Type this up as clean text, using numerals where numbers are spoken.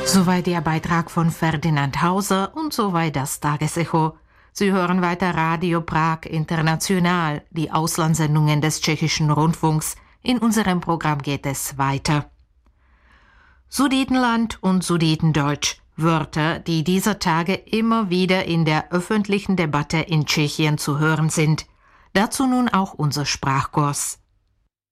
Soweit der Beitrag von Ferdinand Hauser und soweit das Tagesecho. Sie hören weiter Radio Prag International, die Auslandssendungen des tschechischen Rundfunks. In unserem Programm geht es weiter. Sudetenland und Sudetendeutsch, Wörter, die dieser Tage immer wieder in der öffentlichen Debatte in Tschechien zu hören sind. Dazu nun auch unser Sprachkurs.